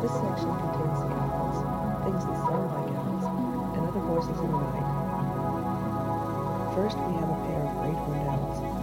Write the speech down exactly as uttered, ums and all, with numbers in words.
This section contains owls, things that sound like owls, and other voices in the night. First, we have a pair of great horned owls.